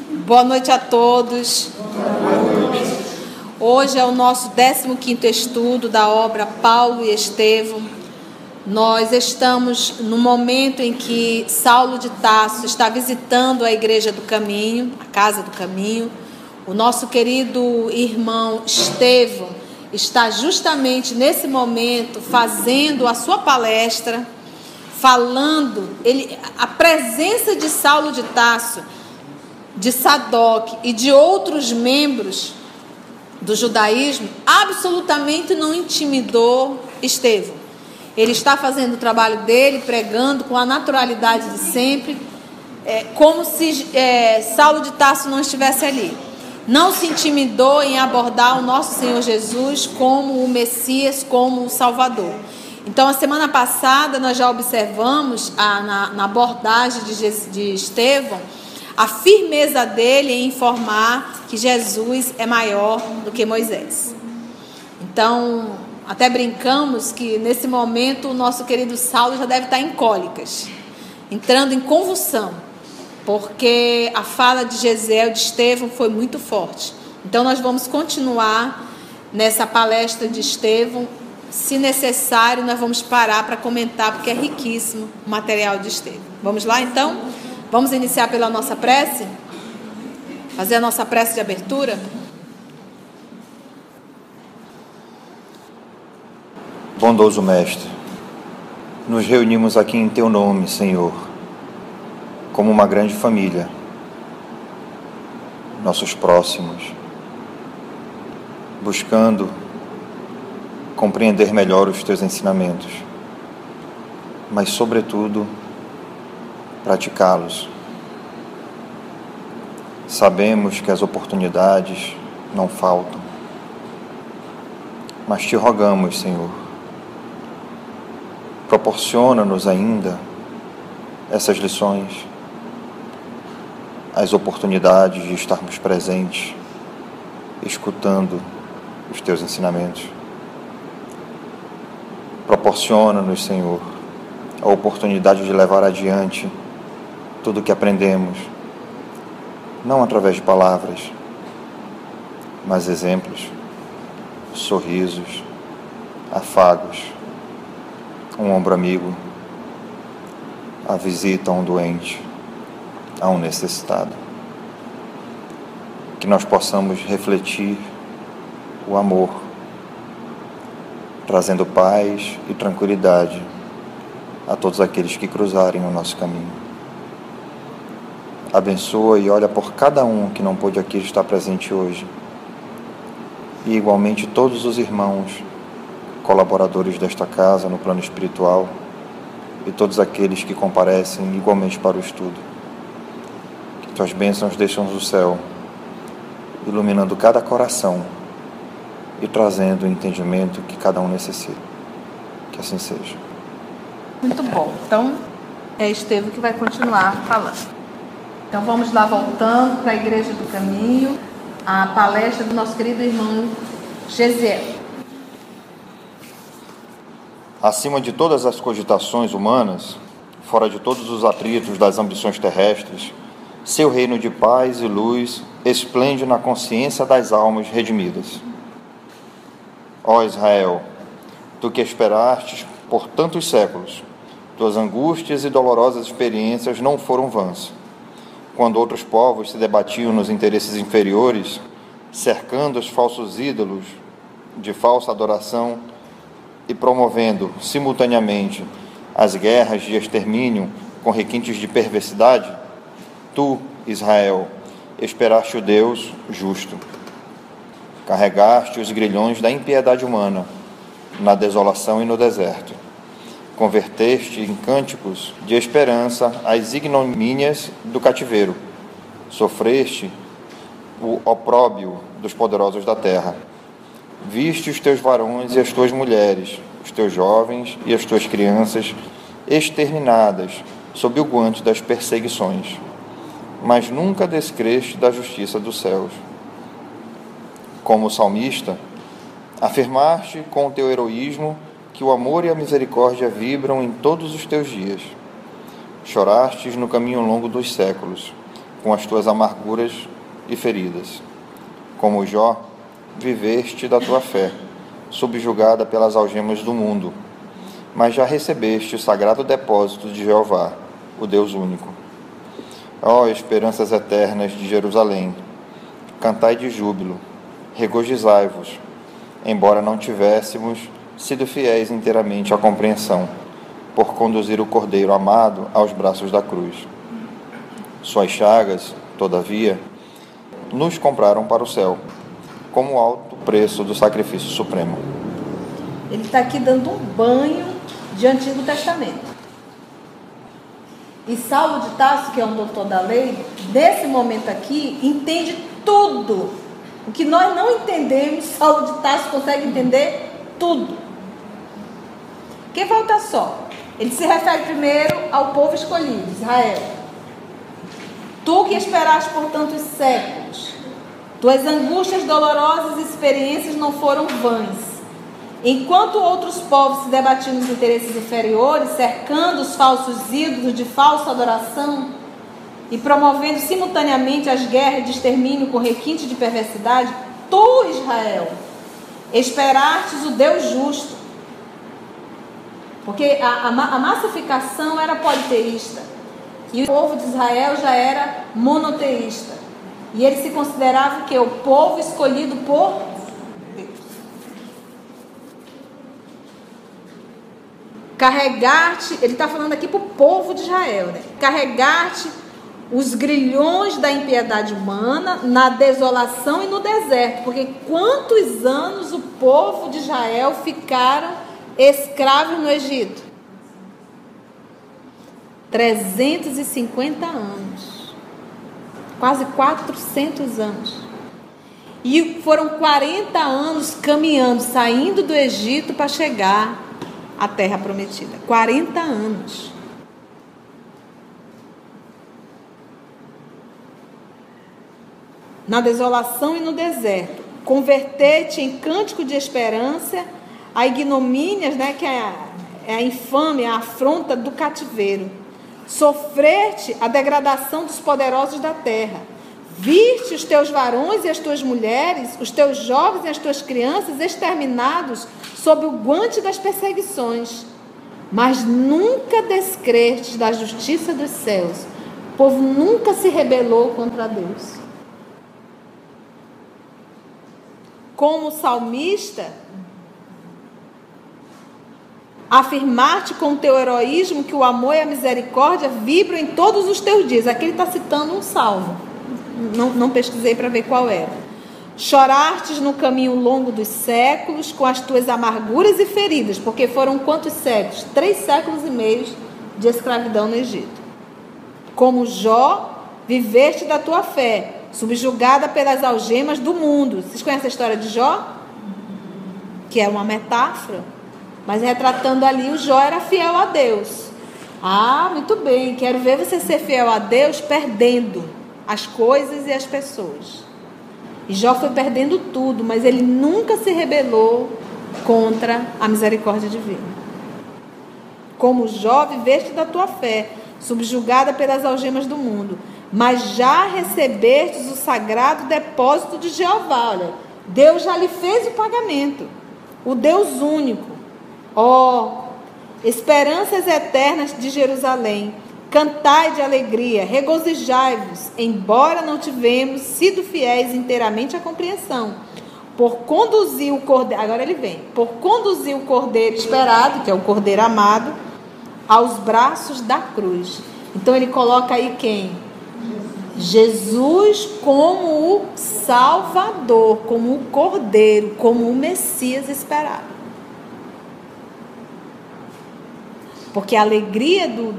Boa noite a todos. Hoje é o nosso 15º estudo da obra Paulo e Estevão. Nós estamos no momento em que Saulo de Tarso está visitando a Igreja do Caminho, a Casa do Caminho. O nosso querido irmão Estevão está justamente nesse momento fazendo a sua palestra, falando, a presença de Saulo de Tarso, de Sadoc e de outros membros do judaísmo absolutamente não intimidou Estevão. Ele está fazendo o trabalho dele, pregando com a naturalidade de sempre, como se Saulo de Tarso não estivesse ali. Não se intimidou em abordar o nosso Senhor Jesus como o Messias, como o Salvador. Então, a semana passada, nós já observamos na abordagem de Estevão, a firmeza dele em informar que Jesus é maior do que Moisés. Então, até brincamos que nesse momento o nosso querido Saulo já deve estar em cólicas, entrando em convulsão, porque a fala de Gesiel, de Estevão, foi muito forte. Então, nós vamos continuar nessa palestra de Estevão. Se necessário, nós vamos parar para comentar, porque é riquíssimo o material de Estevão. Vamos lá, então? Vamos iniciar pela nossa prece? Fazer a nossa prece de abertura? Bondoso Mestre, nos reunimos aqui em Teu nome, Senhor, como uma grande família, nossos próximos, buscando compreender melhor os Teus ensinamentos, mas, sobretudo, praticá-los. Sabemos que as oportunidades não faltam, mas Te rogamos, Senhor, proporciona-nos ainda essas lições, as oportunidades de estarmos presentes, escutando os Teus ensinamentos. Proporciona-nos, Senhor, a oportunidade de levar adiante tudo o que aprendemos, não através de palavras, mas exemplos, sorrisos, afagos, um ombro amigo, a visita a um doente, a um necessitado. Que nós possamos refletir o amor, trazendo paz e tranquilidade a todos aqueles que cruzarem o nosso caminho. Abençoa e olha por cada um que não pôde aqui estar presente hoje. E igualmente todos os irmãos, colaboradores desta casa no plano espiritual, e todos aqueles que comparecem igualmente para o estudo. Que Tuas bênçãos deixam do céu, iluminando cada coração e trazendo o entendimento que cada um necessita. Que assim seja. Muito bom. Então, é Estevão que vai continuar falando. Então, vamos lá, voltando para a Igreja do Caminho, a palestra do nosso querido irmão Gesiel. Acima de todas as cogitações humanas, fora de todos os atritos das ambições terrestres, seu reino de paz e luz esplende na consciência das almas redimidas. Ó Israel, tu que esperastes por tantos séculos, tuas angústias e dolorosas experiências não foram vãs. Quando outros povos se debatiam nos interesses inferiores, cercando os falsos ídolos de falsa adoração e promovendo simultaneamente as guerras de extermínio com requintes de perversidade, tu, Israel, esperaste o Deus justo. Carregaste os grilhões da impiedade humana na desolação e no deserto. Converteste em cânticos de esperança as ignomínias do cativeiro. Sofreste o opróbio dos poderosos da terra. Viste os teus varões e as tuas mulheres, os teus jovens e as tuas crianças exterminadas sob o guante das perseguições, mas nunca descreste da justiça dos céus. Como salmista, afirmaste com o teu heroísmo que o amor e a misericórdia vibram em todos os teus dias. Chorastes no caminho longo dos séculos, com as tuas amarguras e feridas. Como Jó, viveste da tua fé, subjugada pelas algemas do mundo, mas já recebeste o sagrado depósito de Jeová, o Deus único. Ó esperanças eternas de Jerusalém, cantai de júbilo, regozijai-vos, embora não tivéssemos sido fiéis inteiramente à compreensão, por conduzir o Cordeiro amado aos braços da cruz. Suas chagas, todavia, nos compraram para o céu, como alto preço do sacrifício supremo. Ele está aqui dando um banho de Antigo Testamento. E Saulo de Tarso, que é um doutor da lei, nesse momento aqui, entende tudo. O que nós não entendemos, Saulo de Tarso consegue entender tudo. Que falta só? Ele se refere primeiro ao povo escolhido, Israel. Tu que esperaste por tantos séculos, tuas angústias dolorosas e experiências não foram vãs. Enquanto outros povos se debatiam nos interesses inferiores, cercando os falsos ídolos de falsa adoração e promovendo simultaneamente as guerras de extermínio com requinte de perversidade, tu, Israel, esperastes o Deus justo. Porque a massificação era politeísta e o povo de Israel já era monoteísta. E ele se considerava que o povo escolhido por Deus. Carregar-te, ele está falando aqui para o povo de Israel, né? Carregar-te os grilhões da impiedade humana na desolação e no deserto. Porque quantos anos o povo de Israel ficaram escravos no Egito? 350 anos. Quase 400 anos. E foram 40 anos caminhando, saindo do Egito para chegar à terra prometida. 40 anos. Na desolação e no deserto. Converter-te em cântico de esperança a ignomínias, né, que é a infâmia, a afronta do cativeiro. Sofrer-te a degradação dos poderosos da terra. Viste os teus varões e as tuas mulheres, os teus jovens e as tuas crianças exterminados sob o guante das perseguições. Mas nunca descrestes da justiça dos céus. O povo nunca se rebelou contra Deus. Como o salmista, afirmar-te com o teu heroísmo que o amor e a misericórdia vibram em todos os teus dias. Aqui ele está citando um salmo. Não pesquisei para ver qual era. Chorar-te no caminho longo dos séculos, com as tuas amarguras e feridas. Porque foram quantos séculos? 3 séculos e meio de escravidão no Egito. Como Jó, viveste da tua fé, subjugada pelas algemas do mundo. Vocês conhecem a história de Jó? Que é uma metáfora. Mas retratando ali, o Jó era fiel a Deus. Ah, muito bem, quero ver você ser fiel a Deus perdendo as coisas e as pessoas. E Jó foi perdendo tudo, mas ele nunca se rebelou contra a misericórdia divina. Como Jó, viveste da tua fé, subjugada pelas algemas do mundo, mas já recebestes o sagrado depósito de Jeová. Olha, Deus já lhe fez o pagamento, o Deus único. Ó, esperanças eternas de Jerusalém, cantai de alegria, regozijai-vos, embora não tivemos sido fiéis inteiramente à compreensão, por conduzir o cordeiro, agora ele vem, por conduzir o cordeiro esperado, que é o cordeiro amado, aos braços da cruz. Então ele coloca aí quem? Jesus como o Salvador, como o cordeiro, como o Messias esperado. Porque a alegria do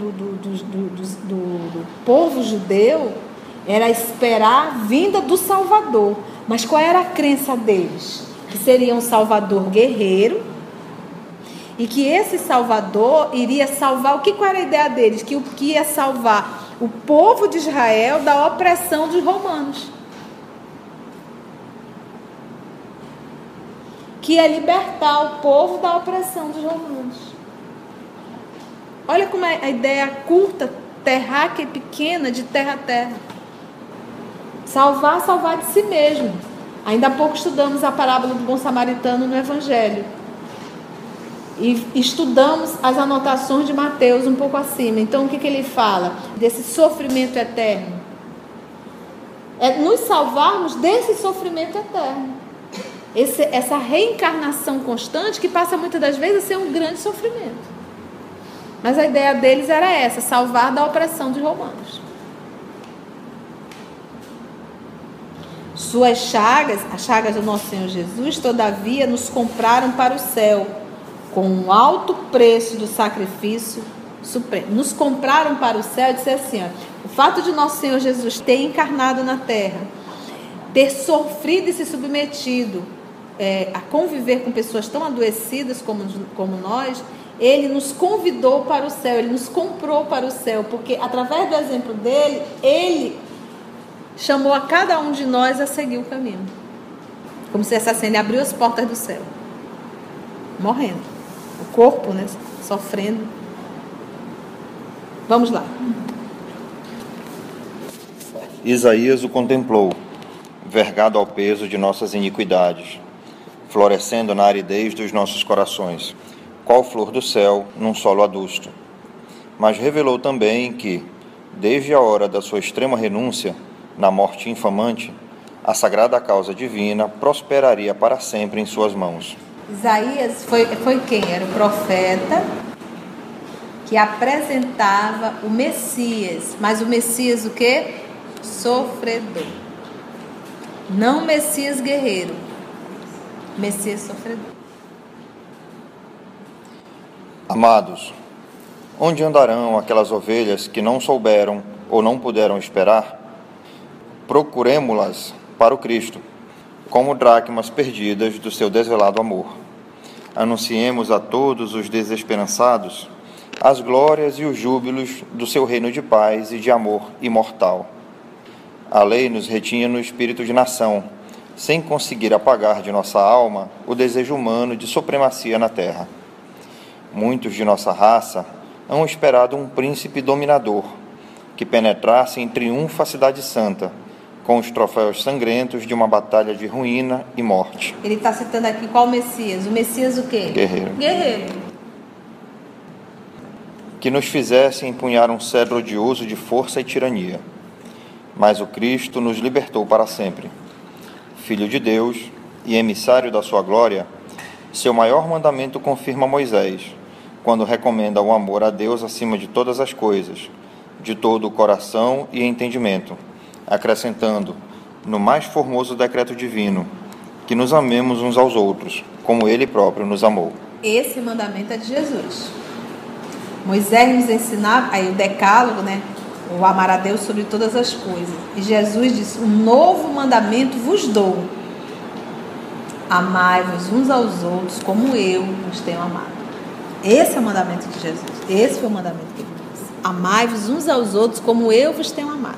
povo judeu era esperar a vinda do Salvador. Mas qual era a crença deles? Que seria um Salvador guerreiro e que esse Salvador iria salvar... Qual era a ideia deles? Que ia salvar o povo de Israel da opressão dos romanos. Que ia libertar o povo da opressão dos romanos. Olha como é a ideia curta, terráquea e pequena de terra a terra. Salvar de si mesmo. Ainda há pouco estudamos a parábola do bom samaritano no Evangelho. E estudamos as anotações de Mateus um pouco acima. Então, o que ele fala? Desse sofrimento eterno. É nos salvarmos desse sofrimento eterno. Essa reencarnação constante que passa muitas das vezes a ser um grande sofrimento. Mas a ideia deles era essa, salvar da opressão dos romanos. Suas chagas, as chagas do nosso Senhor Jesus, todavia, nos compraram para o céu, com um alto preço do sacrifício supremo. Nos compraram para o céu e disse assim, o fato de nosso Senhor Jesus ter encarnado na terra, ter sofrido e se submetido a conviver com pessoas tão adoecidas como nós, ele nos convidou para o céu, ele nos comprou para o céu, porque através do exemplo dele, ele chamou a cada um de nós a seguir o caminho. Como se essa cena abriu as portas do céu. Morrendo. O corpo, né, sofrendo. Vamos lá. Isaías o contemplou, vergado ao peso de nossas iniquidades, florescendo na aridez dos nossos corações, qual flor do céu num solo adusto. Mas revelou também que, desde a hora da sua extrema renúncia, na morte infamante, a sagrada causa divina prosperaria para sempre em suas mãos. Isaías foi quem? Era o profeta que apresentava o Messias. Mas o Messias o quê? Sofredor. Não Messias guerreiro. Messias sofredor. Amados, onde andarão aquelas ovelhas que não souberam ou não puderam esperar? Procuremo-las para o Cristo, como dracmas perdidas do seu desvelado amor. Anunciemos a todos os desesperançados as glórias e os júbilos do seu reino de paz e de amor imortal. A lei nos retinha no espírito de nação, sem conseguir apagar de nossa alma o desejo humano de supremacia na terra. Muitos de nossa raça hão esperado um príncipe dominador, que penetrasse em triunfo a cidade santa, com os troféus sangrentos de uma batalha de ruína e morte. Ele está citando aqui qual Messias? O Messias o quê? Guerreiro. Guerreiro. Que nos fizesse empunhar um cetro odioso de força e tirania. Mas o Cristo nos libertou para sempre. Filho de Deus e emissário da sua glória, seu maior mandamento confirma Moisés, quando recomenda o amor a Deus acima de todas as coisas, de todo o coração e entendimento, acrescentando, no mais formoso decreto divino, que nos amemos uns aos outros, como Ele próprio nos amou. Esse mandamento é de Jesus. Moisés nos ensinava, aí o decálogo, né? O amar a Deus sobre todas as coisas. E Jesus disse, um novo mandamento vos dou. Amai-vos uns aos outros como eu vos tenho amado. Esse é o mandamento de Jesus. Esse foi o mandamento que ele disse. Amai-vos uns aos outros como eu vos tenho amado.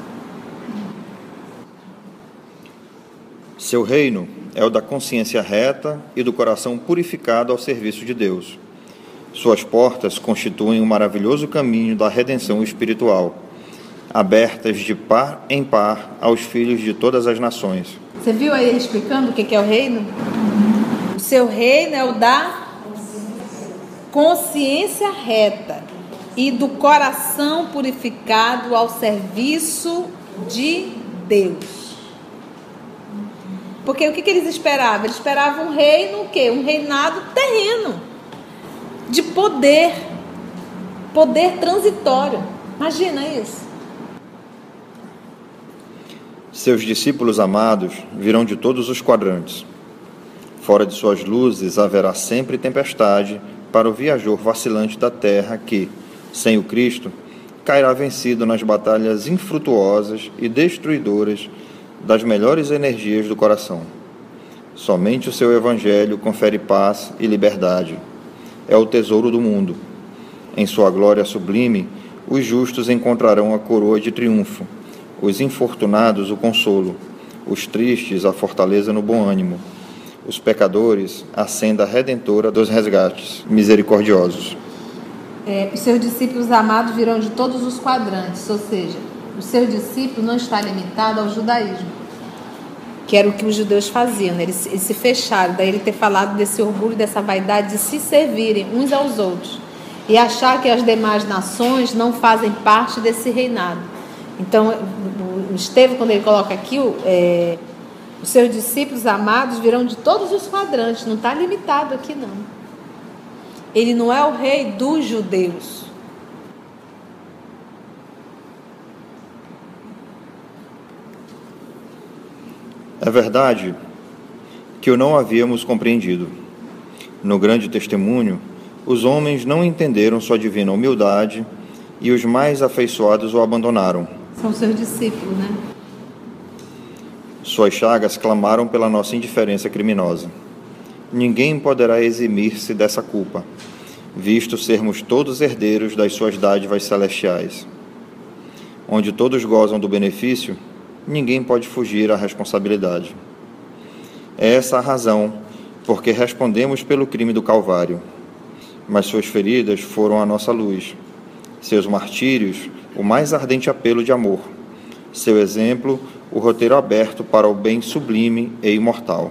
Seu reino é o da consciência reta e do coração purificado ao serviço de Deus. Suas portas constituem um maravilhoso caminho da redenção espiritual, abertas de par em par aos filhos de todas as nações. Você viu aí ele explicando o que é o reino? O seu reino é o da consciência reta e do coração purificado ao serviço de Deus. Porque o que eles esperavam? Eles esperavam um reino, o quê? Um reinado terreno, de poder transitório. Imagina isso. Seus discípulos amados virão de todos os quadrantes. Fora de suas luzes haverá sempre tempestade para o viajor vacilante da terra que, sem o Cristo, cairá vencido nas batalhas infrutuosas e destruidoras das melhores energias do coração. Somente o seu Evangelho confere paz e liberdade. É o tesouro do mundo. Em sua glória sublime, os justos encontrarão a coroa de triunfo, os infortunados o consolo, os tristes a fortaleza no bom ânimo, os pecadores a senda redentora dos resgates misericordiosos. Os seus discípulos amados virão de todos os quadrantes, ou seja, o seu discípulo não está limitado ao judaísmo. que era o que os judeus faziam, né? Eles se fecharam, daí ele ter falado desse orgulho, dessa vaidade de se servirem uns aos outros e achar que as demais nações não fazem parte desse reinado. Então, o Estevão, quando ele coloca aqui, os seus discípulos amados virão de todos os quadrantes, não está limitado aqui não. Ele não é o rei dos judeus. É verdade que o não havíamos compreendido. No grande testemunho, os homens não entenderam sua divina humildade e os mais afeiçoados o abandonaram. São seus discípulos, né? Suas chagas clamaram pela nossa indiferença criminosa. Ninguém poderá eximir-se dessa culpa, visto sermos todos herdeiros das suas dádivas celestiais. Onde todos gozam do benefício, ninguém pode fugir à responsabilidade. É essa a razão porque respondemos pelo crime do Calvário, mas suas feridas foram a nossa luz, seus martírios, o mais ardente apelo de amor, seu exemplo, o roteiro aberto para o bem sublime e imortal.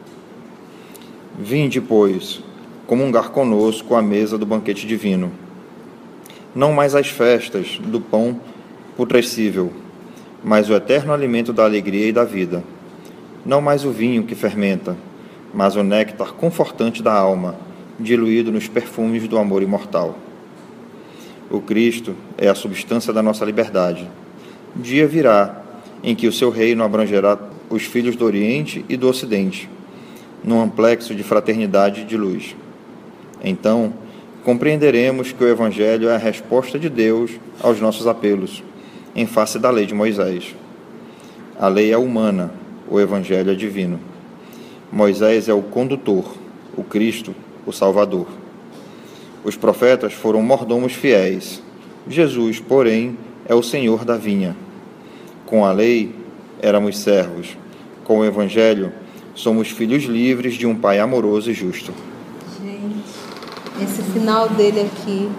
Vinde, pois, comungar conosco à mesa do banquete divino. Não mais as festas do pão putrescível, mas o eterno alimento da alegria e da vida. Não mais o vinho que fermenta, mas o néctar confortante da alma, diluído nos perfumes do amor imortal. O Cristo é a substância da nossa liberdade. Dia virá em que o seu reino abrangerá os filhos do Oriente e do Ocidente, num amplexo de fraternidade e de luz. Então, compreenderemos que o Evangelho é a resposta de Deus aos nossos apelos, em face da lei de Moisés. A lei é humana, o Evangelho é divino. Moisés é o condutor, o Cristo, o Salvador. Os profetas foram mordomos fiéis. Jesus, porém, é o Senhor da vinha. Com a lei, éramos servos. Com o Evangelho, somos filhos livres de um Pai amoroso e justo. Gente, esse final dele aqui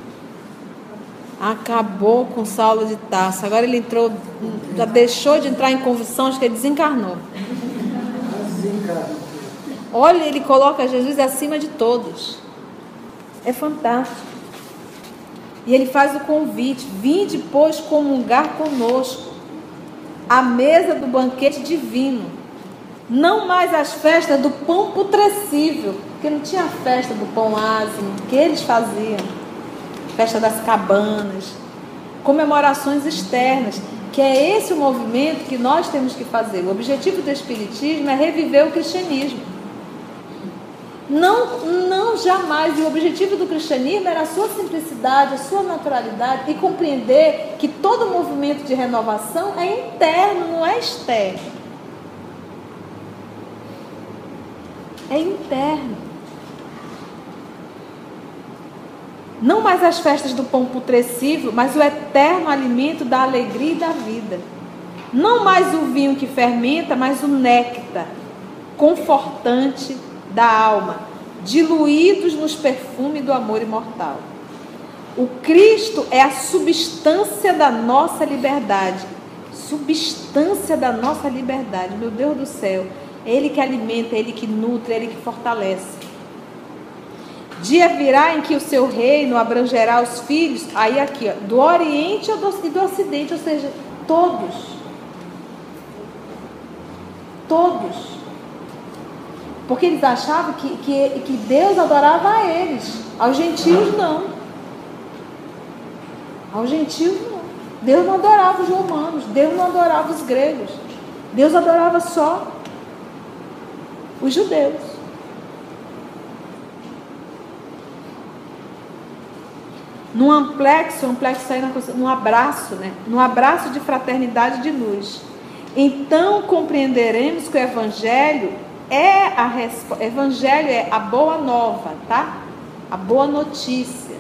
acabou com Saulo de Tarso. Agora ele entrou, já deixou de entrar em convulsão, acho que ele desencarnou. Olha, ele coloca Jesus acima de todos. É fantástico. E ele faz o convite: vinde, pois, comungar conosco à mesa do banquete divino. Não mais as festas do pão putrescível, porque não tinha festa do pão ázimo, que eles faziam. Festa das cabanas, comemorações externas, que é esse o movimento que nós temos que fazer. O objetivo do Espiritismo é reviver o cristianismo. Não jamais. E o objetivo do cristianismo era a sua simplicidade, a sua naturalidade e compreender que todo movimento de renovação é interno, não é externo. É interno. Não mais as festas do pão putrescível, mas o eterno alimento da alegria e da vida. Não mais o vinho que fermenta, mas o néctar confortante da alma, diluídos nos perfumes do amor imortal. O Cristo é a substância da nossa liberdade. Substância da nossa liberdade. Meu Deus do céu. É Ele que alimenta, é Ele que nutre, é Ele que fortalece. Dia virá em que o seu reino abrangerá os filhos, aí aqui, ó, do Oriente e do Ocidente, ou seja, todos. Todos. Porque eles achavam que Deus adorava a eles. Aos gentios não. Aos gentios não. Deus não adorava os romanos, Deus não adorava os gregos. Deus adorava só os judeus. Num amplexo aí num abraço, né? Num abraço de fraternidade e de luz. Então compreenderemos que o Evangelho é a resposta. Evangelho é a boa nova, tá? A boa notícia.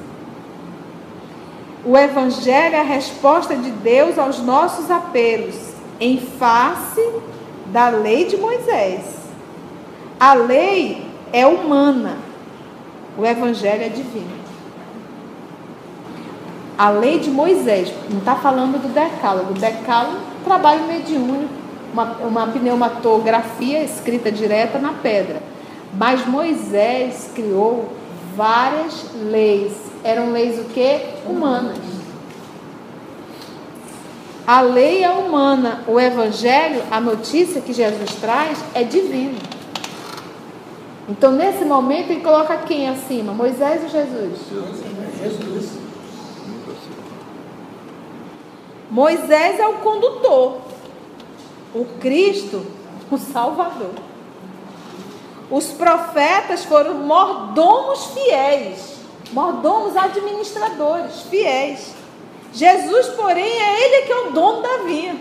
O Evangelho é a resposta de Deus aos nossos apelos, em face da lei de Moisés. A lei é humana, o Evangelho é divino. A lei de Moisés, não está falando do decálogo. O decálogo, trabalho mediúnico, uma pneumatografia escrita direta na pedra. Mas Moisés criou várias leis. Eram leis o quê? Humanas. A lei é humana. O evangelho, a notícia que Jesus traz, é divina. Então, nesse momento, ele coloca quem acima? Moisés ou Jesus? Jesus. Moisés é o condutor. O Cristo, o Salvador. Os profetas foram mordomos fiéis. Mordomos administradores fiéis. Jesus, porém, é ele que é o dono da vinha.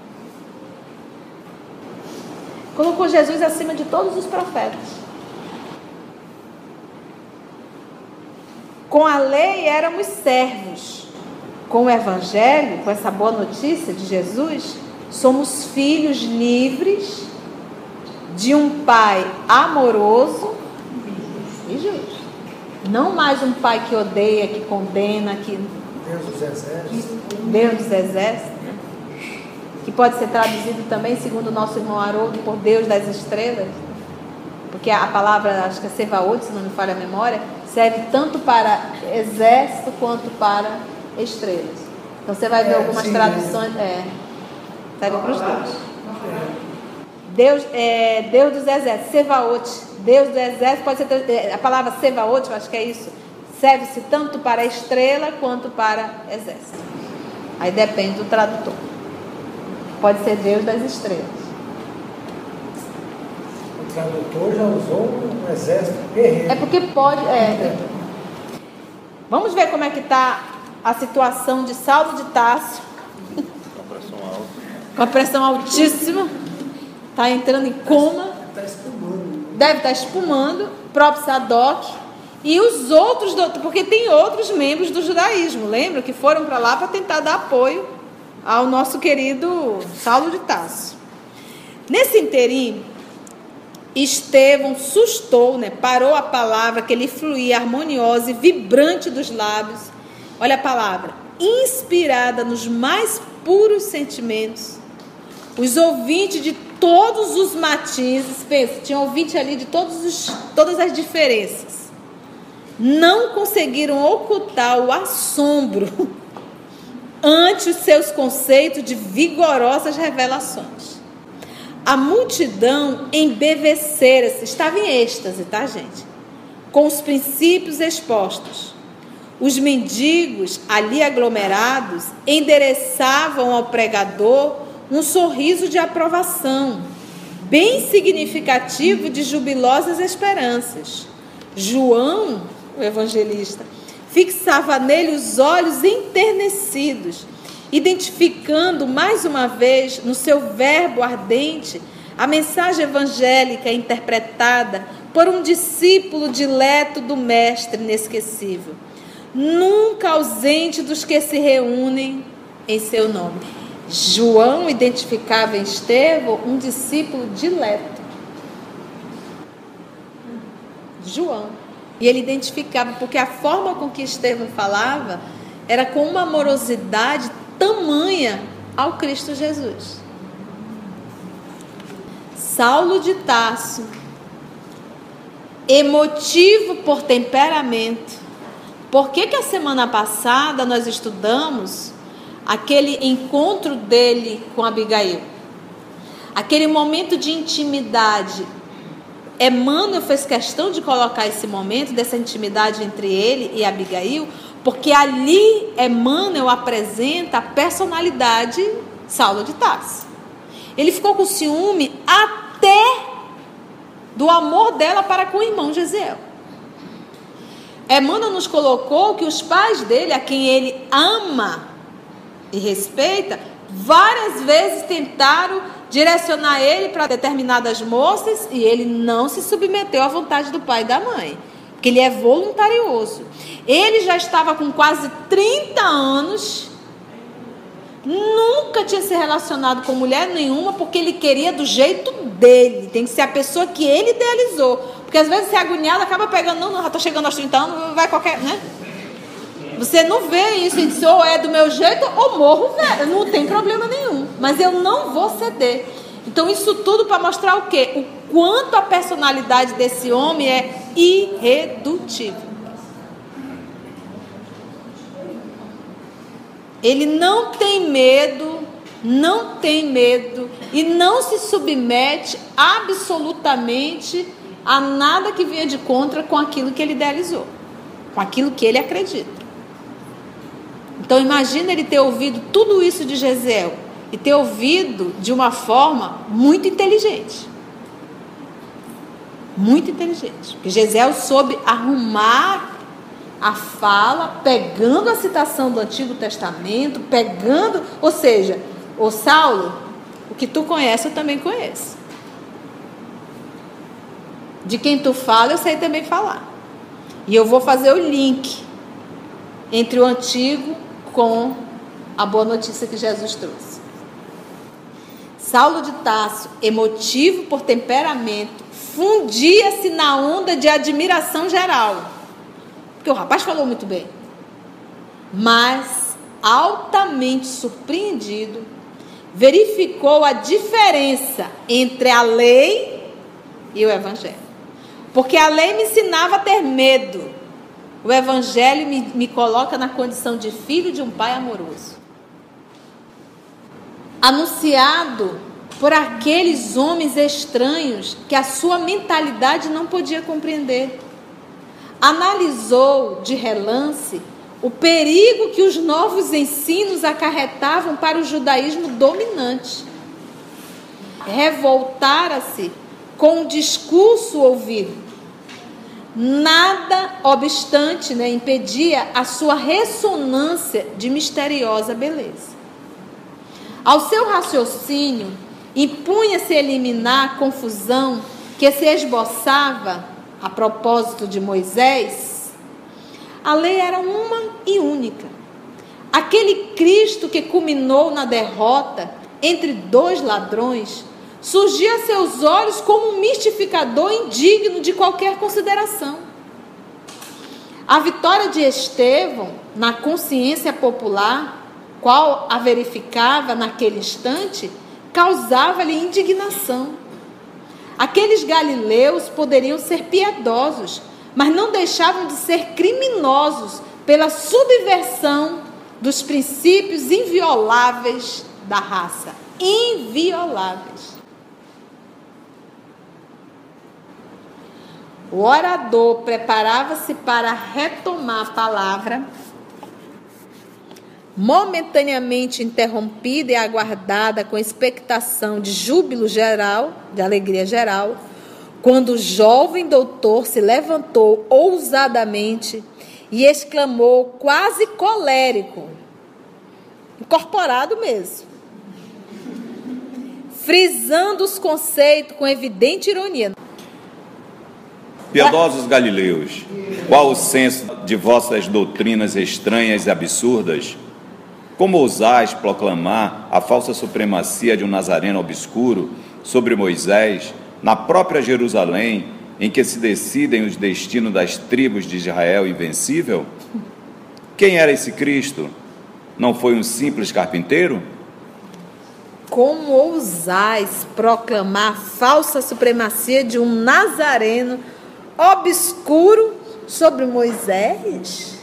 Colocou Jesus acima de todos os profetas. Com a lei éramos servos. Com o evangelho, com essa boa notícia de Jesus, somos filhos livres de um pai amoroso e justo. Não mais um pai que odeia, que condena, que Deus dos exércitos, né? Que pode ser traduzido também, segundo o nosso irmão Haroldo, por Deus das estrelas, porque a palavra, acho que é Sevaot, se não me falha a memória, serve tanto para exército quanto para estrelas. Então você vai ver algumas traduções, serve para os dois. Deus dos exércitos, Sevaot, Deus do exército, pode ser a palavra Sevaot, eu acho que é isso, serve-se tanto para estrela quanto para exército. Aí depende do tradutor. Pode ser Deus das estrelas. O tradutor já usou um exército guerreiro. É porque pode. Vamos ver como é que está a situação de Saulo de Tarso. Com a pressão altíssima. Está entrando em coma. Deve estar espumando. O próprio Sadoc. E os outros, porque tem outros membros do judaísmo, lembra? Que foram para lá para tentar dar apoio ao nosso querido Saulo de Tarso. Nesse interim, Estevão sustou, parou a palavra que lhe fluía harmoniosa e vibrante dos lábios. Olha a palavra, inspirada nos mais puros sentimentos. Os ouvintes de todos os matizes, pensa, tinha ouvinte ali de todas as diferenças. Não conseguiram ocultar o assombro ante os seus conceitos de vigorosas revelações. A multidão embevecera-se, estava em êxtase, tá, gente? Com os princípios expostos. Os mendigos, ali aglomerados, endereçavam ao pregador um sorriso de aprovação, bem significativo de jubilosas esperanças. João, o evangelista, fixava nele os olhos enternecidos, identificando mais uma vez no seu verbo ardente a mensagem evangélica interpretada por um discípulo dileto do mestre inesquecível, nunca ausente dos que se reúnem em seu nome. João identificava em Estevão um discípulo dileto. João. E ele identificava, porque a forma com que Estevão falava era com uma amorosidade tamanha ao Cristo Jesus. Saulo de Tarso, emotivo por temperamento. Por que a semana passada nós estudamos aquele encontro dele com Abigail? Aquele momento de intimidade. Emmanuel fez questão de colocar esse momento dessa intimidade entre ele e Abigail, porque ali Emmanuel apresenta a personalidade Saulo de Tarso. Ele ficou com ciúme até do amor dela para com o irmão Gesiel. Emmanuel nos colocou que os pais dele, a quem ele ama e respeita, várias vezes tentaram direcionar ele para determinadas moças e ele não se submeteu à vontade do pai e da mãe, porque ele é voluntarioso. Ele já estava com quase 30 anos, nunca tinha se relacionado com mulher nenhuma, porque ele queria do jeito dele, tem que ser a pessoa que ele idealizou, porque às vezes você é agoniado, acaba pegando, não, já estou chegando aos 30 anos, vai qualquer, né? Você não vê isso, ele diz, ou é do meu jeito ou morro, velho, não tem problema nenhum, mas eu não vou ceder. Então isso tudo para mostrar o quê? O quanto a personalidade desse homem é irredutível. Ele não tem medo e não se submete absolutamente a nada que venha de contra com aquilo que ele idealizou, com aquilo que ele acredita. Então imagina ele ter ouvido tudo isso de Jezeel e ter ouvido de uma forma muito inteligente. Muito inteligente. Porque Jezeel soube arrumar a fala, pegando a citação do Antigo Testamento, ou seja, ô Saulo, o que tu conhece eu também conheço. De quem tu fala eu sei também falar. E eu vou fazer o link entre o Antigo com a boa notícia que Jesus trouxe. Saulo de Tarso, emotivo por temperamento, fundia-se na onda de admiração geral. Porque o rapaz falou muito bem. Mas, altamente surpreendido, verificou a diferença entre a lei e o evangelho. Porque a lei me ensinava a ter medo. O evangelho me coloca na condição de filho de um pai amoroso. Anunciado por aqueles homens estranhos que a sua mentalidade não podia compreender. Analisou de relance o perigo que os novos ensinos acarretavam para o judaísmo dominante. Revoltara-se com o discurso ouvido. Nada obstante, impedia a sua ressonância de misteriosa beleza. Ao seu raciocínio, impunha-se eliminar a confusão que se esboçava a propósito de Moisés. A lei era uma e única. Aquele Cristo que culminou na derrota entre dois ladrões surgia a seus olhos como um mistificador indigno de qualquer consideração. A vitória de Estevão na consciência popular, qual a verificava naquele instante, causava-lhe indignação. Aqueles galileus poderiam ser piedosos, mas não deixavam de ser criminosos pela subversão dos princípios invioláveis da raça. Invioláveis. O orador preparava-se para retomar a palavra, momentaneamente interrompida e aguardada com expectação de júbilo geral, de alegria geral, quando o jovem doutor se levantou ousadamente e exclamou quase colérico, incorporado mesmo, frisando os conceitos com evidente ironia. Piedosos galileus, qual o senso de vossas doutrinas estranhas e absurdas? Como ousais proclamar a falsa supremacia de um nazareno obscuro sobre Moisés, na própria Jerusalém, em que se decidem os destinos das tribos de Israel invencível? Quem era esse Cristo? Não foi um simples carpinteiro? Como ousais proclamar a falsa supremacia de um nazareno obscuro sobre Moisés?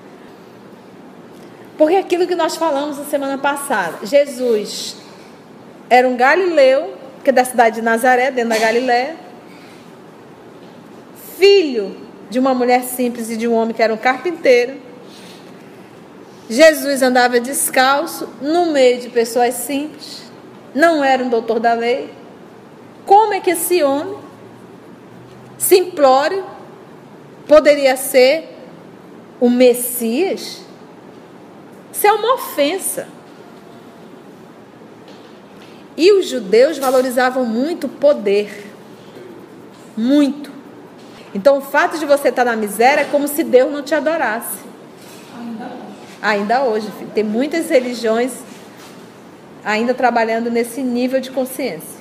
Porque aquilo que nós falamos na semana passada, Jesus era um galileu, que é da cidade de Nazaré, dentro da Galiléia, filho de uma mulher simples e de um homem que era um carpinteiro. Jesus andava descalço, no meio de pessoas simples, não era um doutor da lei. Como é que esse homem simplório poderia ser o Messias? Isso é uma ofensa. E os judeus valorizavam muito o poder. Muito. Então o fato de você estar na miséria é como se Deus não te adorasse. Ainda hoje, filho. Tem muitas religiões ainda trabalhando nesse nível de consciência.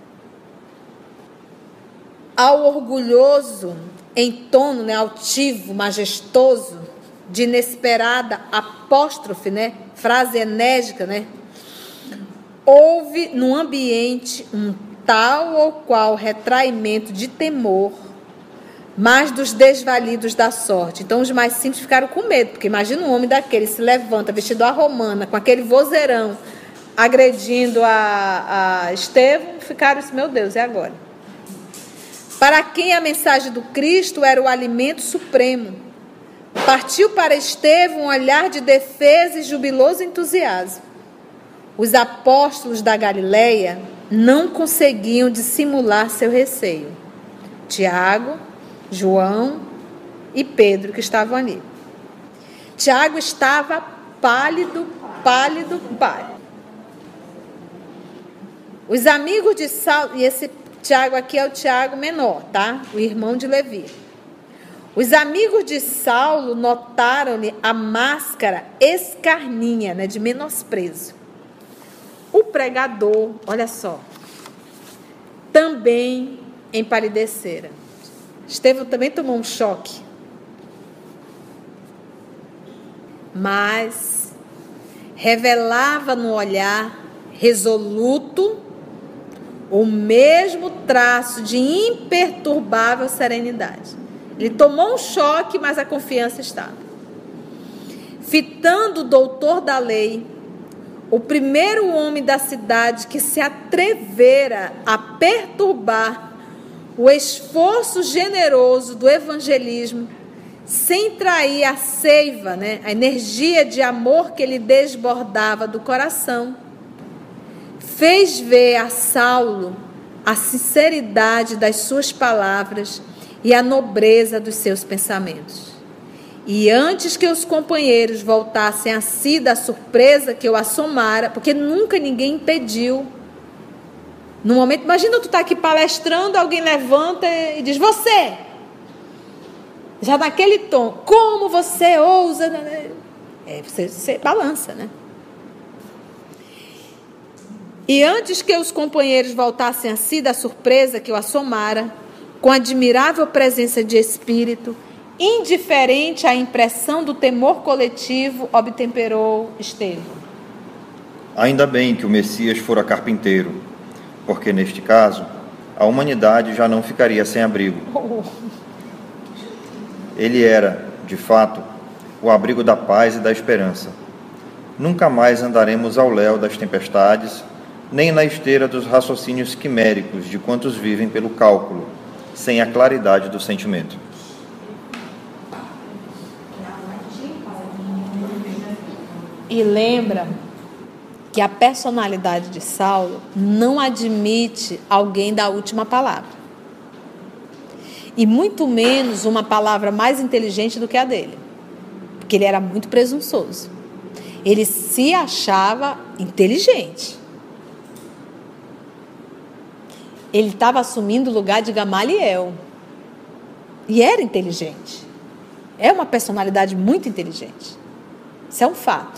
Ao orgulhoso, em tono, altivo, majestoso, de inesperada apóstrofe, frase enérgica, houve no ambiente um tal ou qual retraimento de temor, mas dos desvalidos da sorte. Então os mais simples ficaram com medo, porque imagina um homem daquele se levanta vestido à romana, com aquele vozeirão, agredindo a Estevão, ficaram assim, meu Deus, e agora? Para quem a mensagem do Cristo era o alimento supremo, partiu para Estevão um olhar de defesa e jubiloso entusiasmo. Os apóstolos da Galileia não conseguiam dissimular seu receio. Tiago, João e Pedro, que estavam ali. Tiago estava pálido. Os amigos de Saulo, e esse Tiago aqui é o Tiago menor, tá? O irmão de Levi. Os amigos de Saulo notaram-lhe a máscara escarninha, né, de menosprezo. O pregador, olha só, também empalidecera. Estevão também tomou um choque. Mas revelava no olhar resoluto o mesmo traço de imperturbável serenidade. Ele tomou um choque, mas a confiança estava. Fitando o doutor da lei, o primeiro homem da cidade que se atrevera a perturbar o esforço generoso do evangelismo, sem trair a seiva, né, a energia de amor que ele desbordava do coração, fez ver a Saulo a sinceridade das suas palavras e a nobreza dos seus pensamentos. E antes que os companheiros voltassem a si da surpresa que o assomara, porque nunca ninguém impediu. No momento, imagina tu estar aqui palestrando, alguém levanta e diz, você, já naquele tom, como você ousa, você balança, né? E antes que os companheiros voltassem a si da surpresa que o assomara, com admirável presença de espírito, indiferente à impressão do temor coletivo, obtemperou Estevão. Ainda bem que o Messias fora carpinteiro, porque neste caso a humanidade já não ficaria sem abrigo. Ele era, de fato, o abrigo da paz e da esperança. Nunca mais andaremos ao léu das tempestades, nem na esteira dos raciocínios quiméricos de quantos vivem pelo cálculo, sem a claridade do sentimento. E lembra que a personalidade de Saulo não admite alguém da última palavra. E muito menos uma palavra mais inteligente do que a dele. Porque ele era muito presunçoso. Ele se achava inteligente. Ele estava assumindo o lugar de Gamaliel. E era inteligente. É uma personalidade muito inteligente. Isso é um fato.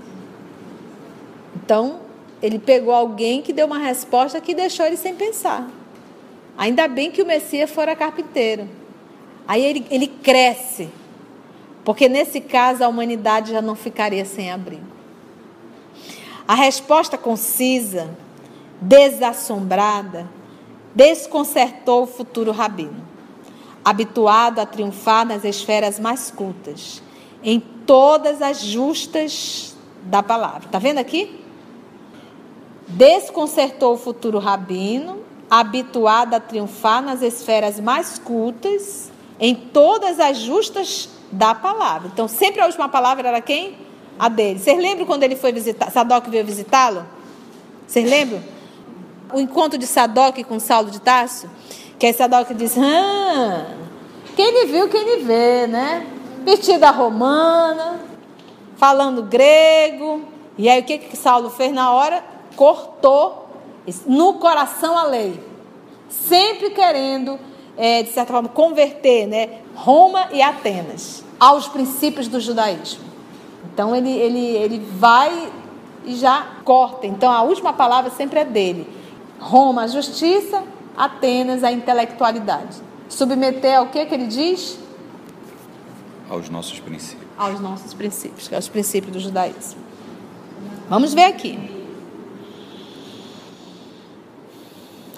Então, ele pegou alguém que deu uma resposta que deixou ele sem pensar. Ainda bem que o Messias fora carpinteiro. Aí ele cresce. Porque nesse caso a humanidade já não ficaria sem abrigo. A resposta concisa, desassombrada, desconcertou o futuro rabino, habituado a triunfar nas esferas mais cultas, em todas as justas da palavra. Está vendo aqui? Desconcertou o futuro rabino, habituado a triunfar nas esferas mais cultas, em todas as justas da palavra. Então, sempre a última palavra era quem? A dele. Vocês lembram quando ele foi visitar, Sadoc veio visitá-lo? Vocês lembram? O encontro de Sadoc com Saulo de Tarso? Que aí Sadoc disse, quem ele viu, quem ele vê, né? Vestida romana, falando grego. E aí o que Saulo fez na hora? Cortou no coração a lei. Sempre querendo, de certa forma, converter, né, Roma e Atenas aos princípios do judaísmo. Então ele vai e já corta. Então a última palavra sempre é dele. Roma, a justiça, Atenas, a intelectualidade. Submeter ao que ele diz? Aos nossos princípios. Aos nossos princípios, que é os princípios do judaísmo. Vamos ver aqui.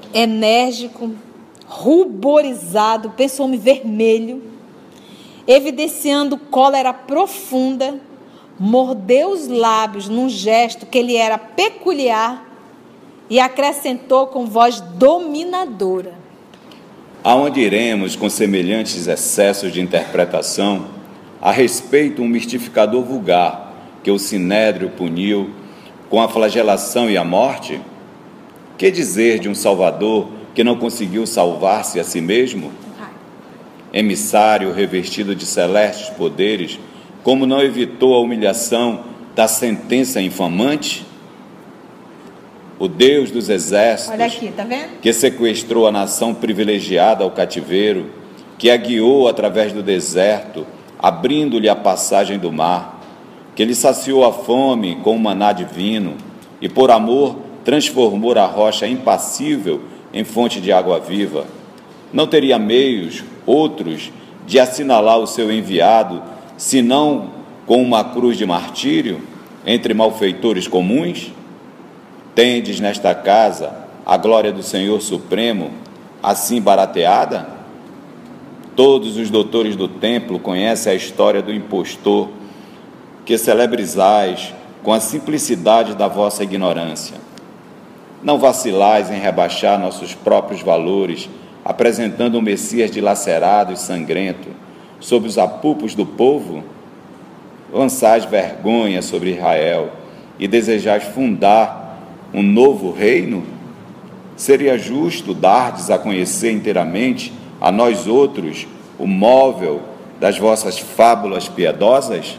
enérgico, ruborizado, pensa um homem vermelho, evidenciando cólera profunda, mordeu os lábios num gesto que lhe era peculiar e acrescentou com voz dominadora: Aonde iremos com semelhantes excessos de interpretação a respeito de um mistificador vulgar que o Sinédrio puniu com a flagelação e a morte? Que dizer de um Salvador que não conseguiu salvar-se a si mesmo? Emissário revestido de celestes poderes, como não evitou a humilhação da sentença infamante? O Deus dos exércitos, olha aqui, tá vendo? Que sequestrou a nação privilegiada ao cativeiro, que a guiou através do deserto, abrindo-lhe a passagem do mar, que lhe saciou a fome com o maná divino, e por amor transformou a rocha impassível em fonte de água viva, não teria meios, outros, de assinalar o seu enviado, senão com uma cruz de martírio, entre malfeitores comuns? Tendes nesta casa a glória do Senhor Supremo, assim barateada? Todos os doutores do templo conhecem a história do impostor, que celebrizais com a simplicidade da vossa ignorância. Não vacilais em rebaixar nossos próprios valores, apresentando um Messias dilacerado e sangrento sob os apupos do povo? Lançais vergonha sobre Israel e desejais fundar um novo reino? Seria justo dardes a conhecer inteiramente a nós outros o móvel das vossas fábulas piedosas?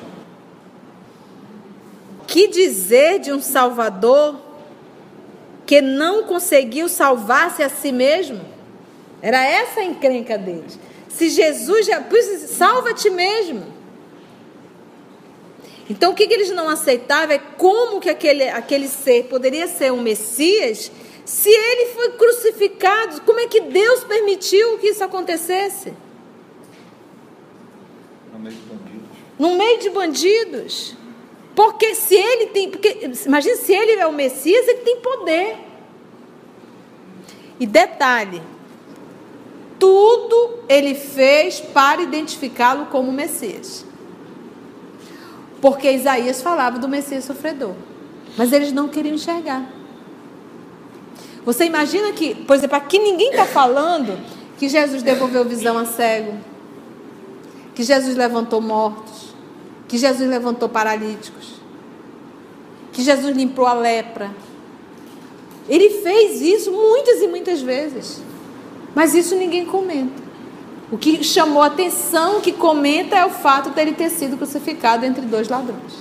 Que dizer de um Salvador que não conseguiu salvar-se a si mesmo? Era essa a encrenca deles. Se Jesus já... salva a ti mesmo. Então, o que eles não aceitavam é como que aquele ser poderia ser um Messias se ele foi crucificado. Como é que Deus permitiu que isso acontecesse? No meio de bandidos. Porque se ele tem... imagina, se ele é o Messias, ele tem poder. E detalhe, tudo ele fez para identificá-lo como Messias. Porque Isaías falava do Messias sofredor. Mas eles não queriam enxergar. Você imagina que, por exemplo, aqui ninguém está falando que Jesus devolveu visão a cego, que Jesus levantou mortos, que Jesus levantou paralíticos, que Jesus limpou a lepra. Ele fez isso muitas e muitas vezes. Mas isso ninguém comenta. O que chamou a atenção, que comenta, é o fato de ele ter sido crucificado entre dois ladrões.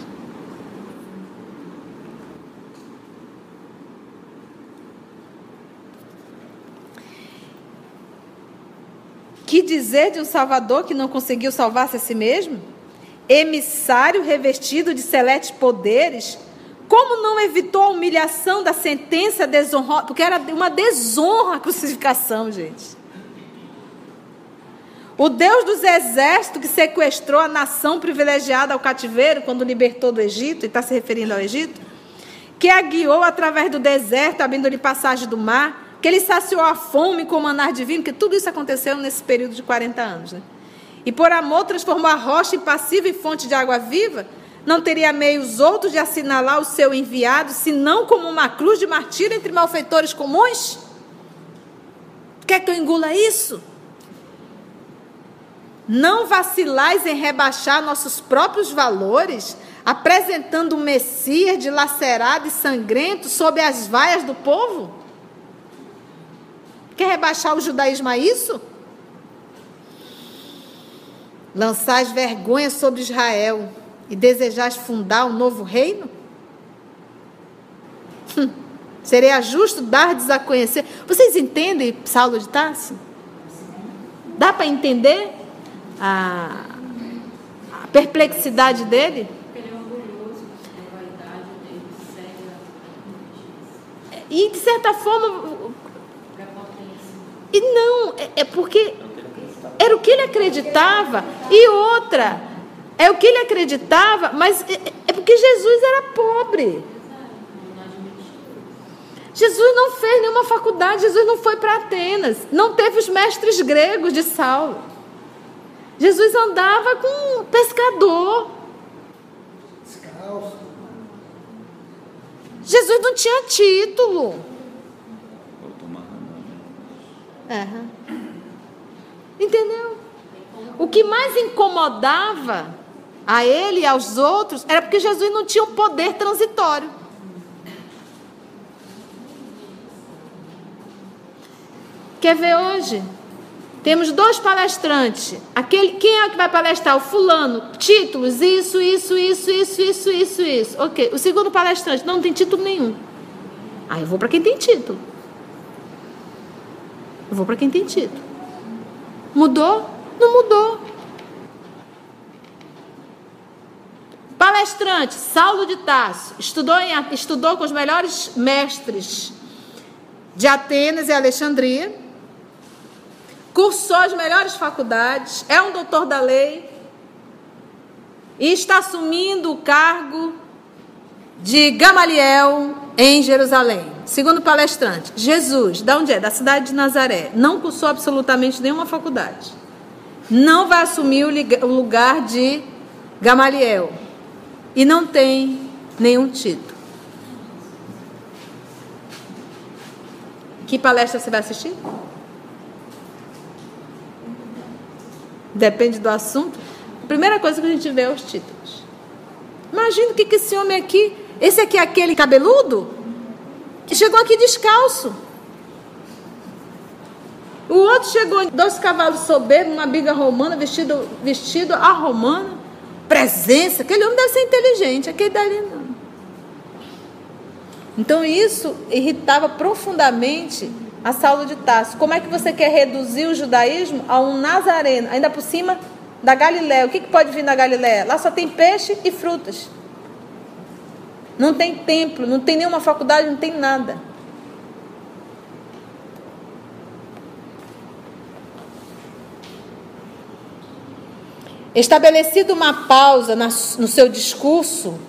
Que dizer de um Salvador que não conseguiu salvar-se a si mesmo? Emissário revestido de celestes poderes, como não evitou a humilhação da sentença desonrosa? Porque era uma desonra a crucificação, gente. O Deus dos exércitos que sequestrou a nação privilegiada ao cativeiro quando libertou do Egito, e está se referindo ao Egito, que a guiou através do deserto, abrindo-lhe passagem do mar, que ele saciou a fome com o maná divino, que tudo isso aconteceu nesse período de 40 anos, né? E por amor transformou a rocha impassível em fonte de água viva, não teria meios outros de assinalar o seu enviado, senão como uma cruz de martírio entre malfeitores comuns? Quer que eu engula isso? Não vacilais em rebaixar nossos próprios valores, apresentando um Messias dilacerado e sangrento sob as vaias do povo? Quer rebaixar o judaísmo a isso? Lançais vergonha sobre Israel e desejais fundar um novo reino? Seria justo dar-lhes a conhecer. Vocês entendem Saulo de Tarso? Dá para entender a perplexidade dele? Ele é orgulhoso, a vaidade dele cega. E de certa forma... E não, é porque era o que ele acreditava. E outra, é o que ele acreditava, mas é porque Jesus era pobre. Jesus não fez nenhuma faculdade faculdade, Jesus não foi para Atenas, não teve os mestres gregos de Saulo. Jesus andava com um pescador. Descalço. Jesus não tinha título. Entendeu? O que mais incomodava a ele e aos outros era porque Jesus não tinha um poder transitório. Quer ver hoje? Temos 2 palestrantes. Quem é o que vai palestrar? O fulano. Títulos, isso. Ok. O segundo palestrante não tem título nenhum. Eu vou para quem tem título. Mudou? Não mudou. Palestrante, Saulo de Tarso. Estudou com os melhores mestres de Atenas e Alexandria. Cursou as melhores faculdades, é um doutor da lei e está assumindo o cargo de Gamaliel em Jerusalém. Segundo palestrante, Jesus, de onde é? Da cidade de Nazaré, não cursou absolutamente nenhuma faculdade. Não vai assumir o lugar de Gamaliel e não tem nenhum título. Que palestra você vai assistir? Depende do assunto. A primeira coisa que a gente vê é os títulos. Imagina o que esse homem aqui... Esse aqui é aquele cabeludo que chegou aqui descalço. O outro chegou em 2 cavalos soberbos, uma biga romana, vestido à romana. Presença. Aquele homem deve ser inteligente. Aquele dali não. Então isso irritava profundamente a Saulo de Tarso. Como é que você quer reduzir o judaísmo a um nazareno, ainda por cima da Galiléia? O que pode vir da Galiléia? Lá só tem peixe e frutas. Não tem templo, não tem nenhuma faculdade, não tem nada. Estabelecido uma pausa no seu discurso,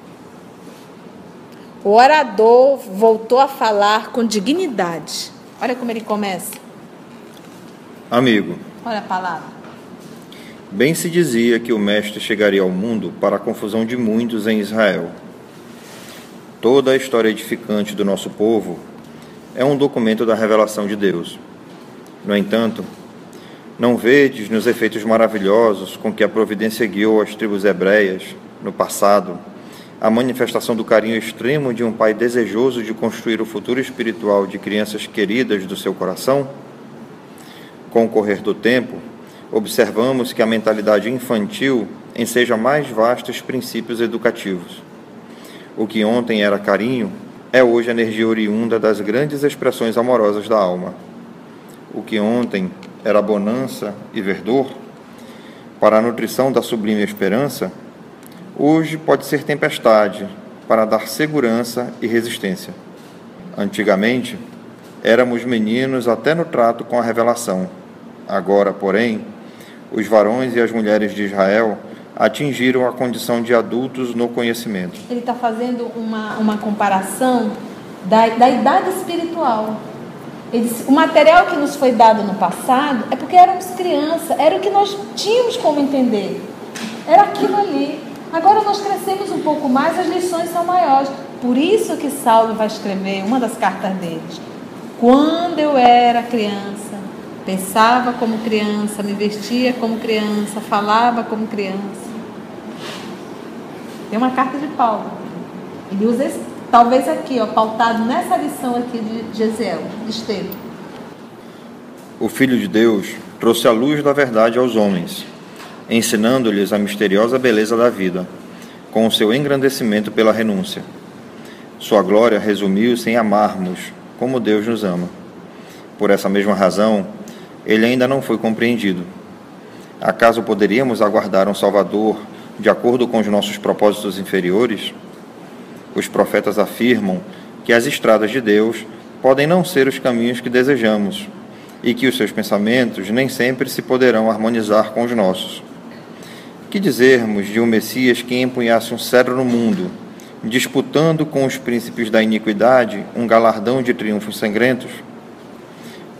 o orador voltou a falar com dignidade. Olha como ele começa. Amigo, olha a palavra. Bem se dizia que o Mestre chegaria ao mundo para a confusão de muitos em Israel. Toda a história edificante do nosso povo é um documento da revelação de Deus. No entanto, não vedes nos efeitos maravilhosos com que a providência guiou as tribos hebreias no passado a manifestação do carinho extremo de um pai desejoso de construir o futuro espiritual de crianças queridas do seu coração? Com o correr do tempo, observamos que a mentalidade infantil enseja mais vastos princípios educativos. O que ontem era carinho, é hoje a energia oriunda das grandes expressões amorosas da alma. O que ontem era bonança e verdor, para a nutrição da sublime esperança, hoje pode ser tempestade, para dar segurança e resistência. Antigamente, éramos meninos até no trato com a revelação. Agora, porém, os varões e as mulheres de Israel atingiram a condição de adultos no conhecimento. Ele está fazendo uma comparação da idade espiritual. Ele disse, o material que nos foi dado no passado é porque éramos crianças, era o que nós tínhamos como entender. Era aquilo ali. Agora nós crescemos um pouco mais, as lições são maiores. Por isso que Saulo vai escrever uma das cartas deles. Quando eu era criança, pensava como criança, me vestia como criança, falava como criança. Tem uma carta de Paulo. Ele usa esse, talvez aqui, pautado nessa lição aqui de Gesiel, de Estevão. O Filho de Deus trouxe a luz da verdade aos homens, ensinando-lhes a misteriosa beleza da vida, com o seu engrandecimento pela renúncia. Sua glória resumiu-se em amarmos, como Deus nos ama. Por essa mesma razão, ele ainda não foi compreendido. Acaso poderíamos aguardar um Salvador de acordo com os nossos propósitos inferiores? Os profetas afirmam que as estradas de Deus podem não ser os caminhos que desejamos e que os seus pensamentos nem sempre se poderão harmonizar com os nossos. Que dizermos de um Messias que empunhasse um cetro no mundo, disputando com os príncipes da iniquidade um galardão de triunfos sangrentos?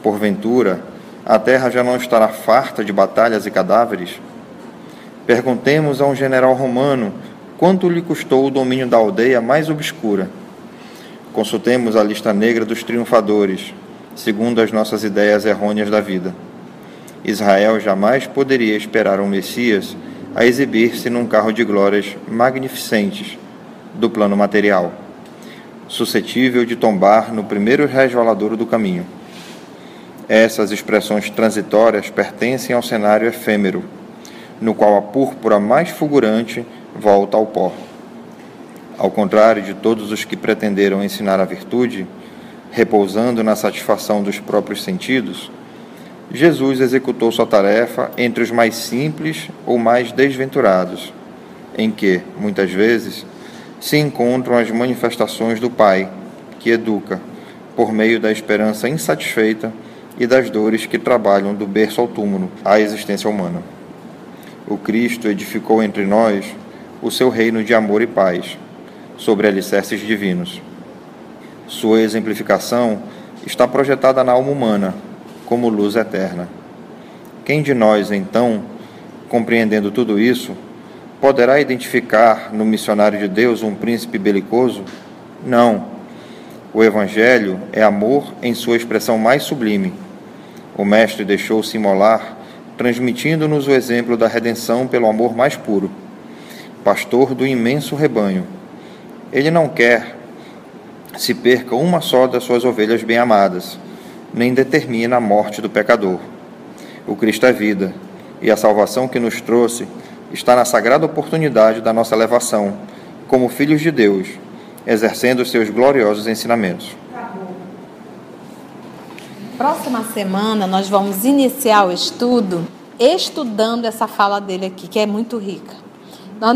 Porventura, a terra já não estará farta de batalhas e cadáveres? Perguntemos a um general romano quanto lhe custou o domínio da aldeia mais obscura. Consultemos a lista negra dos triunfadores, segundo as nossas ideias errôneas da vida. Israel jamais poderia esperar um Messias a exibir-se num carro de glórias magnificentes do plano material, suscetível de tombar no primeiro resvaladouro do caminho. Essas expressões transitórias pertencem ao cenário efêmero, no qual a púrpura mais fulgurante volta ao pó. Ao contrário de todos os que pretenderam ensinar a virtude, repousando na satisfação dos próprios sentidos, Jesus executou sua tarefa entre os mais simples ou mais desventurados, em que, muitas vezes, se encontram as manifestações do Pai, que educa, por meio da esperança insatisfeita e das dores que trabalham do berço ao túmulo, a existência humana. O Cristo edificou entre nós o seu reino de amor e paz, sobre alicerces divinos. Sua exemplificação está projetada na alma humana, como luz eterna. Quem de nós, então, compreendendo tudo isso, poderá identificar no missionário de Deus um príncipe belicoso? Não. O Evangelho é amor em sua expressão mais sublime. O Mestre deixou-se imolar, transmitindo-nos o exemplo da redenção pelo amor mais puro. Pastor do imenso rebanho. Ele não quer se perca uma só das suas ovelhas bem-amadas, nem determina a morte do pecador. O Cristo é vida, e a salvação que nos trouxe está na sagrada oportunidade da nossa elevação, como filhos de Deus, exercendo os seus gloriosos ensinamentos. Próxima semana nós vamos iniciar o estudo estudando essa fala dele aqui, que é muito rica. Nós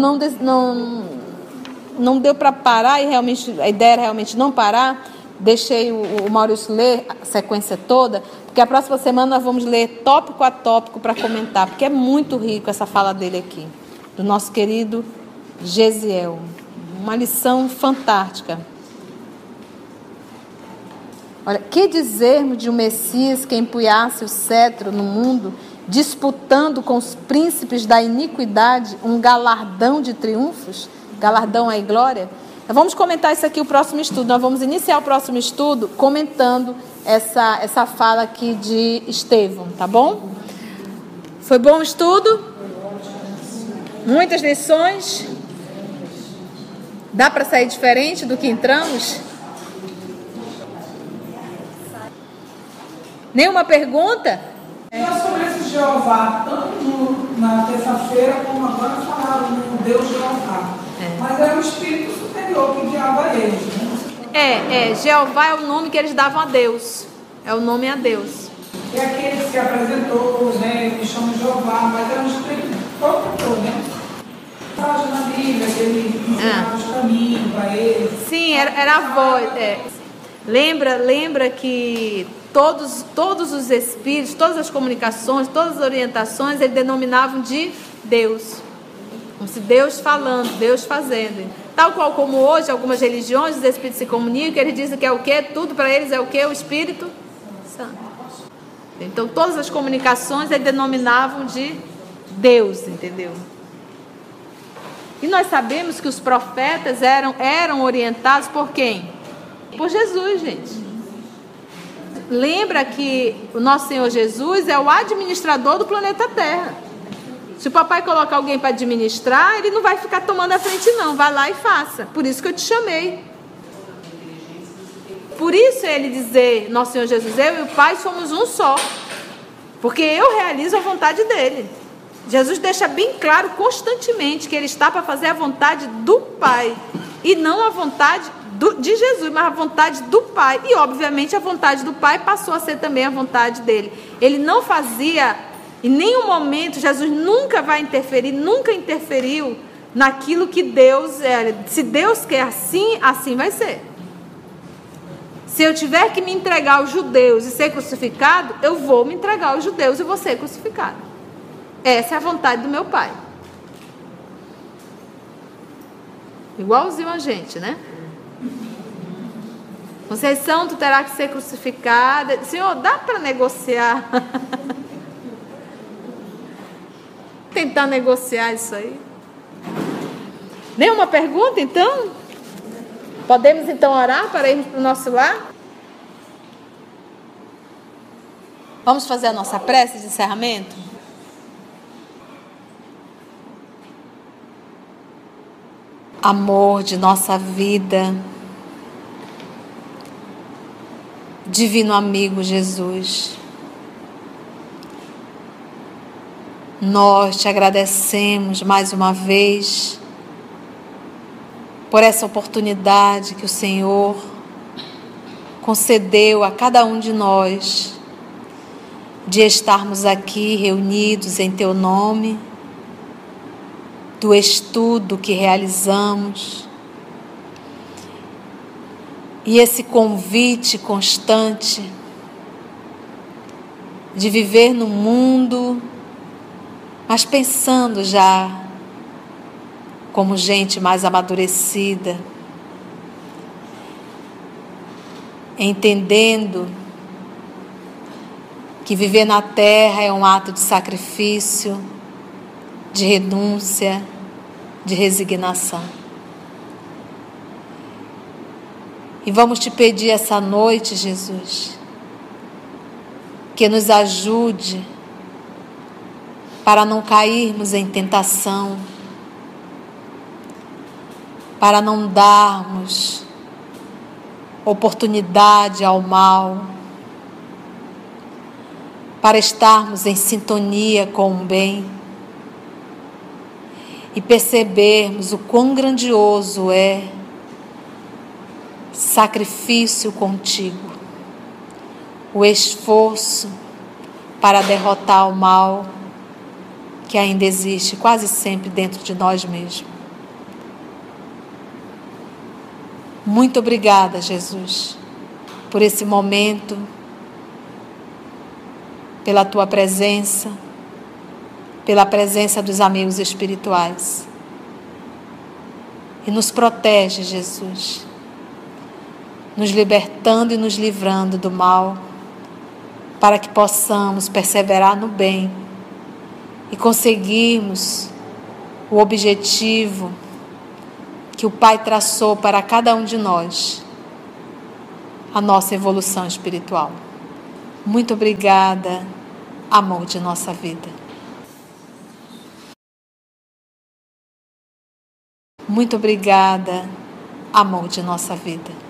não deu para parar, e realmente a ideia era realmente não parar. Deixei o Maurício ler a sequência toda, porque a próxima semana nós vamos ler tópico a tópico para comentar, porque é muito rico essa fala dele aqui, do nosso querido Gesiel. Uma lição fantástica. Olha, que dizermos de um Messias que empunhasse o cetro no mundo, disputando com os príncipes da iniquidade um galardão de triunfos? Galardão e glória? Nós vamos comentar isso aqui, o próximo estudo. Nós vamos iniciar o próximo estudo comentando essa fala aqui de Estevão, tá bom? Foi bom o estudo? Muitas lições? Dá para sair diferente do que entramos? Nenhuma pergunta? Sobre esse Jeová, tanto na terça-feira como agora falaram no Deus Jeová. Mas é o espírito superior que guiava eles, né? Jeová é o nome que eles davam a Deus. É o nome a Deus. E aquele que se apresentou, né, que chama Jeová, mas é um espírito protetor, né? Fala na Bíblia, que ele ensinava os caminhos para eles. Sim, era a voz. Lembra que todos os espíritos, todas as comunicações, todas as orientações, eles denominavam de Deus. Como se Deus falando, Deus fazendo. Tal qual como hoje, algumas religiões, os espíritos se comunicam, eles dizem que é o quê? Tudo para eles é o quê? O Espírito Santo. Então, todas as comunicações eles denominavam de Deus, entendeu? E nós sabemos que os profetas eram orientados por quem? Por Jesus, gente. Lembra que o nosso Senhor Jesus é o administrador do planeta Terra. Se o papai coloca alguém para administrar, ele não vai ficar tomando a frente não, vai lá e faça. Por isso que eu te chamei. Por isso ele dizer, nosso Senhor Jesus, eu e o Pai somos um só. Porque eu realizo a vontade dele. Jesus deixa bem claro constantemente que ele está para fazer a vontade do Pai. E não a vontade de Jesus, mas a vontade do Pai. E obviamente a vontade do Pai passou a ser também a vontade dele. Ele não fazia... Em nenhum momento, Jesus nunca vai interferir, nunca interferiu naquilo que Deus é. Se Deus quer assim, assim vai ser. Se eu tiver que me entregar aos judeus e ser crucificado, eu vou me entregar aos judeus e vou ser crucificado. Essa é a vontade do meu Pai. Igualzinho a gente, né? Conceição, tu terá que ser crucificada. Senhor, dá para negociar? Tentar negociar isso aí. Nenhuma pergunta, então? Podemos, então, orar para irmos para o nosso lar? Vamos fazer a nossa prece de encerramento? Amor de nossa vida, divino amigo Jesus, nós te agradecemos mais uma vez por essa oportunidade que o Senhor concedeu a cada um de nós de estarmos aqui reunidos em Teu nome, do estudo que realizamos e esse convite constante de viver no mundo, mas pensando já como gente mais amadurecida, entendendo que viver na terra é um ato de sacrifício, de renúncia, de resignação. E vamos te pedir essa noite, Jesus, que nos ajude para não cairmos em tentação, para não darmos oportunidade ao mal, para estarmos em sintonia com o bem e percebermos o quão grandioso é sacrifício contigo, o esforço para derrotar o mal que ainda existe quase sempre dentro de nós mesmos. Muito obrigada, Jesus, por esse momento, pela tua presença, pela presença dos amigos espirituais. E nos protege, Jesus, nos libertando e nos livrando do mal, para que possamos perseverar no bem e conseguirmos o objetivo que o Pai traçou para cada um de nós, a nossa evolução espiritual. Muito obrigada, amor de nossa vida. Muito obrigada, amor de nossa vida.